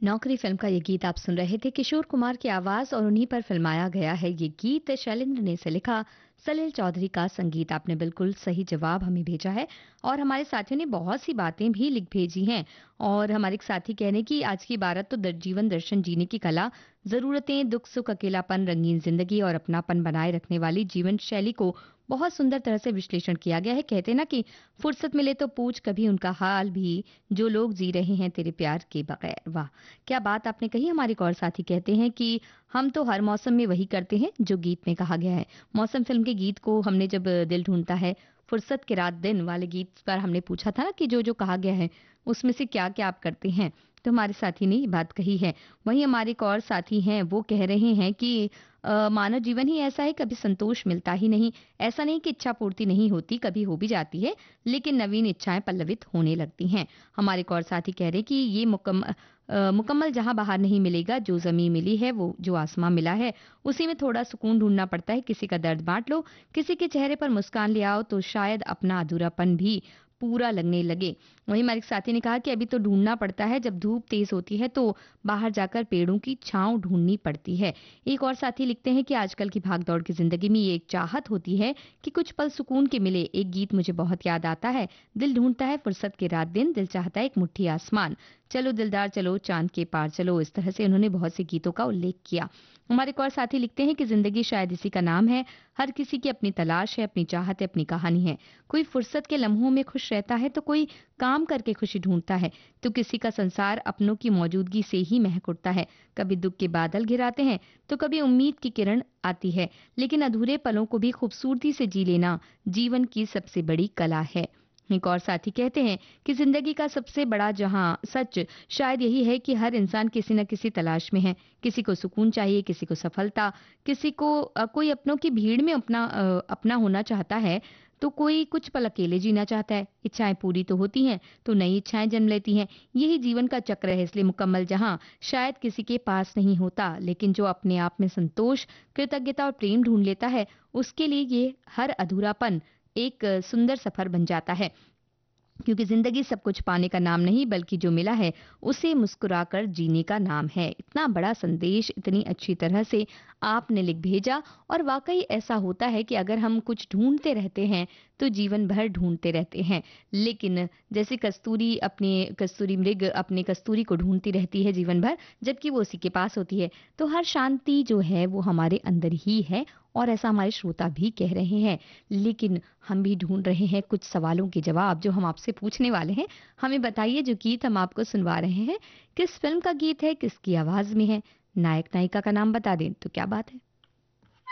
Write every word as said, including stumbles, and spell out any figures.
नौकरी फिल्म का ये गीत आप सुन रहे थे। किशोर कुमार की आवाज और उन्हीं पर फिल्माया गया है ये गीत। शैलेंद्र ने इसे लिखा, सलील चौधरी का संगीत। आपने बिल्कुल सही जवाब हमें भेजा है और हमारे साथियों ने बहुत सी बातें भी लिख भेजी हैं। और हमारे एक साथी कह रहे हैं कि आज की इबारत तो दर, जीवन दर्शन जीने की कला, जरूरतें, दुख सुख, अकेलापन, रंगीन जिंदगी और अपनापन बनाए रखने वाली जीवन शैली को बहुत सुंदर तरह से विश्लेषण किया गया है। कहते हैं ना कि फुर्सत मिले तो पूछ कभी उनका हाल भी, जो लोग जी रहे हैं तेरे प्यार के बगैर। वाह, क्या बात आपने कही। हमारे एक और साथी कहते हैं कि हम तो हर मौसम में वही करते हैं जो गीत में कहा गया है। मौसम फिल्म के गीत को हमने जब दिल ढूंढता है, फुर्सत के रात दिन वाले गीत पर हमने पूछा था ना कि जो जो कहा गया है उसमें से क्या क्या आप करते हैं, तो हमारे साथी ने ये बात कही है। वहीं हमारे एक और साथी हैं, वो कह रहे हैं कि अ, मानव जीवन ही ऐसा है, कभी संतोष मिलता ही नहीं। ऐसा नहीं कि इच्छा पूर्ति नहीं होती, कभी हो भी जाती है, लेकिन नवीन इच्छाएं पल्लवित होने लगती हैं। हमारे एक और साथी कह रहे हैं कि ये मुकम्मल अ, मुकम्मल जहां बाहर नहीं मिलेगा, जो जमीन मिली है, वो जो आसमां मिला है, उसी में थोड़ा सुकून ढूंढना पड़ता है। किसी का दर्द बांट लो, किसी के चेहरे पर मुस्कान ले आओ, तो शायद अपना अधूरापन भी पूरा लगने लगे। वहीं हमारे एक साथी ने कहा कि अभी तो ढूंढना पड़ता है, जब धूप तेज होती है तो बाहर जाकर पेड़ों की छांव ढूंढनी पड़ती है। एक और साथी लिखते हैं कि आजकल की भागदौड़ की जिंदगी में ये एक चाहत होती है कि कुछ पल सुकून के मिले। एक गीत मुझे बहुत याद आता है, दिल ढूंढता है फुर्सत के रात दिन, दिल चाहता है एक मुट्ठी आसमान, चलो दिलदार चलो चांद के पार चलो। इस तरह से उन्होंने बहुत से गीतों का उल्लेख किया। हमारे एक और साथी लिखते हैं कि जिंदगी शायद इसी का नाम है, हर किसी की अपनी तलाश है, अपनी चाहत है, अपनी कहानी है। कोई फुर्सत के लम्हों में खुश रहता है, तो कोई काम करके खुशी ढूंढता है, तो किसी का संसार अपनों की मौजूदगी से ही महक उठता है। कभी दुख के बादल घिराते हैं, तो कभी उम्मीद की किरण आती है, लेकिन अधूरे पलों को भी खूबसूरती से जी लेना जीवन की सबसे बड़ी कला है। एक और साथी कहते हैं कि जिंदगी का सबसे बड़ा जहां सच शायद यही है कि हर इंसान किसी न किसी तलाश में है। किसी को सुकून चाहिए, किसी को सफलता, किसी को अ, कोई अपनों की भीड़ में अपना अ, अपना होना चाहता है, तो कोई कुछ पल अकेले जीना चाहता है। इच्छाएं पूरी तो होती हैं, तो नई इच्छाएं जन्म लेती हैं। यही जीवन का चक्र है। इसलिए मुकम्मल जहां शायद किसी के पास नहीं होता, लेकिन जो अपने आप में संतोष, कृतज्ञता और प्रेम ढूंढ लेता है, उसके लिए ये हर अधूरापन एक अ, सुंदर सफर बन जाता है। क्योंकि जिंदगी सब कुछ पाने का नाम नहीं, बल्कि जो मिला है उसे मुस्कुराकर जीने का नाम है। इतना बड़ा संदेश इतनी अच्छी तरह से आपने लिख भेजा। और वाकई ऐसा होता है कि अगर हम कुछ ढूंढते रहते हैं तो जीवन भर ढूंढते रहते हैं। लेकिन जैसे कस्तूरी अपने कस्तूरी मृग अपने कस्तूरी को ढूंढती रहती है जीवन भर, जबकि वो उसी के पास होती है, तो हर शांति जो है वो हमारे अंदर ही है। और ऐसा हमारे श्रोता भी कह रहे हैं। लेकिन हम भी ढूंढ रहे हैं कुछ सवालों के जवाब जो हम आपसे पूछने वाले हैं। हमें बताइए, जो गीत हम आपको सुनवा रहे हैं किस फिल्म का गीत है, किसकी आवाज में है। नायक नायिका का नाम बता दें तो क्या बात है।